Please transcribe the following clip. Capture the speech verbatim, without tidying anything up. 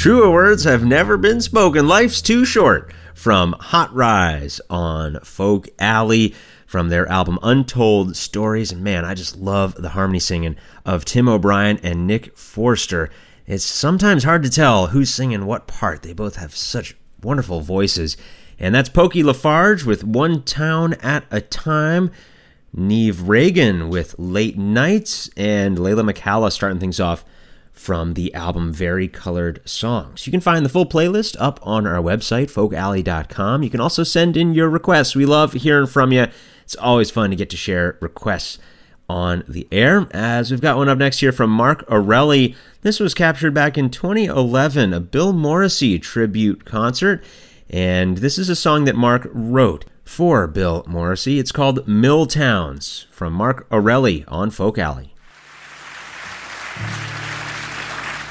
Truer words have never been spoken. Life's too short. From Hot Rise on Folk Alley, from their album Untold Stories. And man, I just love the harmony singing of Tim O'Brien and Nick Forster. It's sometimes hard to tell who's singing what part. They both have such wonderful voices. And that's Pokey Lafarge with One Town at a Time, Neve Reagan with Late Nights, and Layla McCalla starting things off from the album Very Colored Songs. You can find the full playlist up on our website, folk alley dot com. You can also send in your requests. We love hearing from you. It's always fun to get to share requests on the air, as we've got one up next here from Mark Orelli. This was captured back in twenty eleven, a Bill Morrissey tribute concert, and this is a song that Mark wrote for Bill Morrissey. It's called Mill Towns, from Mark Orelli on Folk Alley.